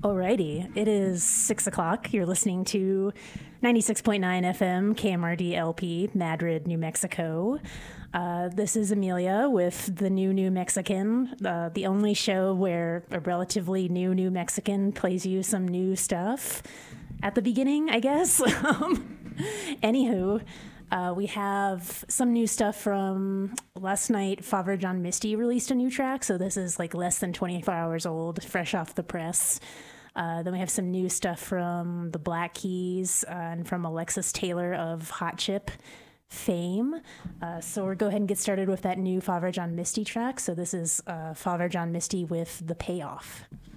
Alrighty, it is 6 o'clock. You're listening to 96.9 FM KMRD LP, Madrid, New Mexico. This is Amelia with the New Mexican, the only show where a relatively new Mexican plays you some new stuff at the beginning, I guess. Anywho, we have some new stuff from last night. Father John Misty released a new track, so this is like less than 24 hours old, fresh off the press. Then we have some new stuff from the Black Keys and from Alexis Taylor of Hot Chip fame. So we'll go ahead and get started with that new Father John Misty track. So this is Father John Misty with The Payoff.